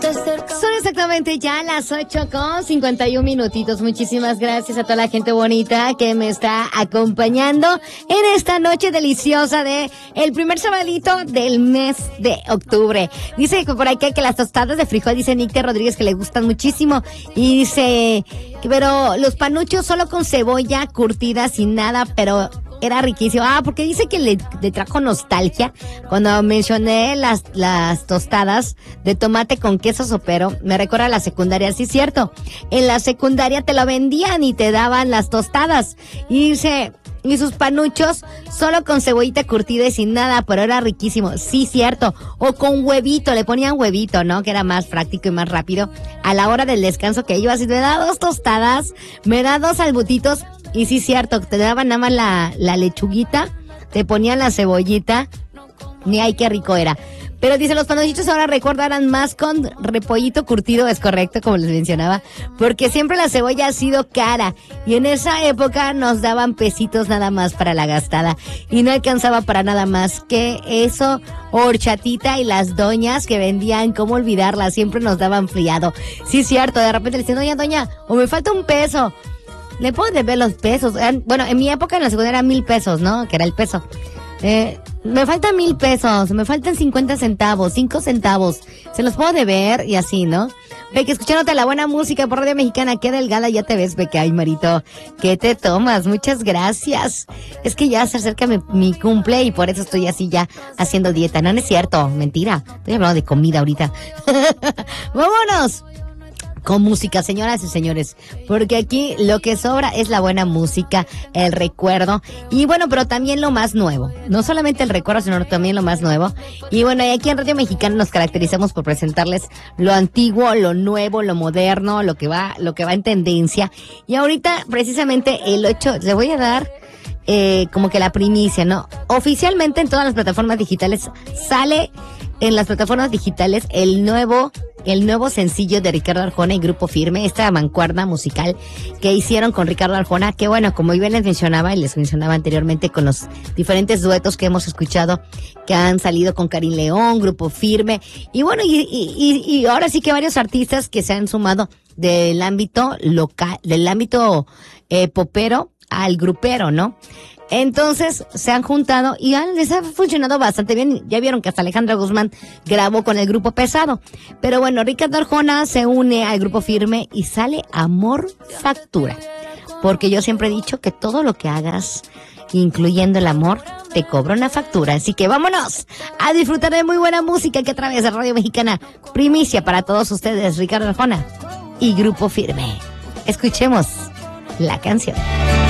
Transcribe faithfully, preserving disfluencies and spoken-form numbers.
Son exactamente ya las ocho con cincuenta y un minutitos. Muchísimas gracias a toda la gente bonita que me está acompañando en esta noche deliciosa de el primer sabadito del mes de octubre. Dice que por aquí que las tostadas de frijol, dice Nicte Rodríguez, que le gustan muchísimo. Y dice que pero los panuchos solo con cebolla curtida sin nada, pero era riquísimo. Ah, porque dice que le, le trajo nostalgia cuando mencioné las, las tostadas de tomate con queso sopero. Me recuerda a la secundaria, sí, cierto. En la secundaria te lo vendían y te daban las tostadas. Y dice, y sus panuchos solo con cebollita curtida y sin nada, pero era riquísimo. Sí, cierto. O con huevito, le ponían huevito, ¿no? Que era más práctico y más rápido. A la hora del descanso que iba así, me da dos tostadas, me da dos albutitos. Y sí, cierto, te daban nada más la, la lechuguita, te ponían la cebollita, y ay, qué rico era. Pero dice, los panuchitos ahora recordarán más con repollito curtido, es correcto, como les mencionaba, porque siempre la cebolla ha sido cara, y en esa época nos daban pesitos nada más para la gastada, y no alcanzaba para nada más que eso, horchatita y las doñas que vendían, cómo olvidarlas, siempre nos daban friado. Sí, cierto, de repente le dicen, oye, doña, o me falta un peso. Le puedo deber los pesos. Bueno, en mi época en la secundaria eran mil pesos, ¿no? Que era el peso. Eh, me faltan mil pesos, me faltan cincuenta centavos, cinco centavos. Se los puedo deber y así, ¿no? Becky, escuchándote la buena música por Radio Mexicana, qué delgada ya te ves, Becky. Ay, Marito, ¿qué te tomas? Muchas gracias. Es que ya se acerca mi, mi cumple y por eso estoy así ya haciendo dieta. No, no es cierto, mentira. Estoy hablando de comida ahorita. ¡Vámonos! Con música, señoras y señores, porque aquí lo que sobra es la buena música, el recuerdo, y bueno, pero también lo más nuevo, no solamente el recuerdo, sino también lo más nuevo, y bueno, y aquí en Radio Mexicana nos caracterizamos por presentarles lo antiguo, lo nuevo, lo moderno, lo que va, lo que va en tendencia, y ahorita, precisamente, el ocho, le voy a dar eh, como que la primicia, ¿no? Oficialmente en todas las plataformas digitales sale en las plataformas digitales el nuevo el nuevo sencillo de Ricardo Arjona y Grupo Firme, esta mancuerna musical que hicieron con Ricardo Arjona, que bueno, como bien les mencionaba y les mencionaba anteriormente con los diferentes duetos que hemos escuchado, que han salido con Karim León, Grupo Firme, y bueno, y, y, y ahora sí que varios artistas que se han sumado del ámbito local, del ámbito eh, popero al grupero, ¿no? Entonces se han juntado y han, les ha funcionado bastante bien. Ya vieron que hasta Alejandra Guzmán grabó con el Grupo Pesado. Pero bueno, Ricardo Arjona se une al Grupo Firme y sale Amor Factura. Porque yo siempre he dicho que todo lo que hagas, incluyendo el amor, te cobra una factura. Así que vámonos a disfrutar de muy buena música que a través de Radio Mexicana, primicia para todos ustedes, Ricardo Arjona y Grupo Firme. Escuchemos la canción.